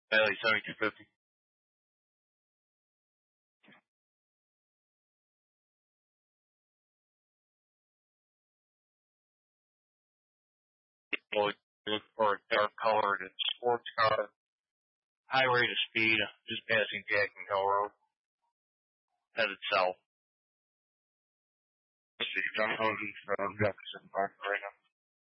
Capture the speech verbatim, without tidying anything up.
Bailey seventy-two fifty. Look for a dark colored sports car. High rate of speed, just passing Jack and Hill Road. Headed south. Let's see, I'm home from Jefferson Park right now.